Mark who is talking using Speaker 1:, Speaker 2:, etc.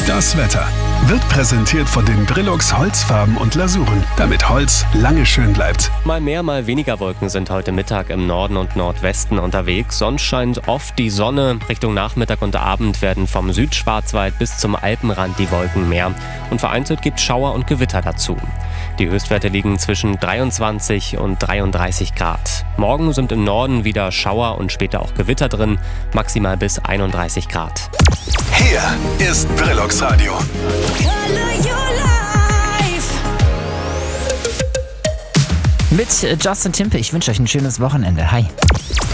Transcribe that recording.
Speaker 1: Das Wetter wird präsentiert von den Brillux Holzfarben und Lasuren, damit Holz lange schön bleibt.
Speaker 2: Mal mehr, mal weniger Wolken sind heute Mittag im Norden und Nordwesten unterwegs. Sonst scheint oft die Sonne. Richtung Nachmittag und Abend werden vom Südschwarzwald bis zum Alpenrand die Wolken mehr. Und vereinzelt gibt Schauer und Gewitter dazu. Die Höchstwerte liegen zwischen 23 und 33 Grad. Morgen sind im Norden wieder Schauer und später auch Gewitter drin, maximal bis 31 Grad.
Speaker 1: Hier ist Brillux Radio.
Speaker 3: Mit Justin Timpe. Ich wünsche euch ein schönes Wochenende. Hi.